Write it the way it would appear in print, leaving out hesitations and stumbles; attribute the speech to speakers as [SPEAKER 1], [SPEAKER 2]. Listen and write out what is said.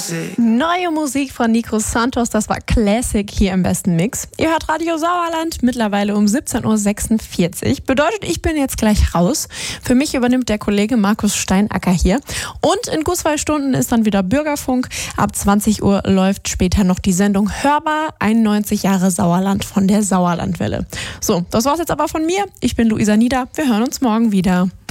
[SPEAKER 1] Neue Musik von Nico Santos, das war Classic hier im besten Mix. Ihr hört Radio Sauerland, mittlerweile um 17.46 Uhr. Bedeutet, ich bin jetzt gleich raus. Für mich übernimmt der Kollege Markus Steinacker hier. Und in gut 2 Stunden ist dann wieder Bürgerfunk. Ab 20 Uhr läuft später noch die Sendung Hörbar 91 Jahre Sauerland von der Sauerlandwelle. So, das war's jetzt aber von mir. Ich bin Luisa Nieder. Wir hören uns morgen wieder.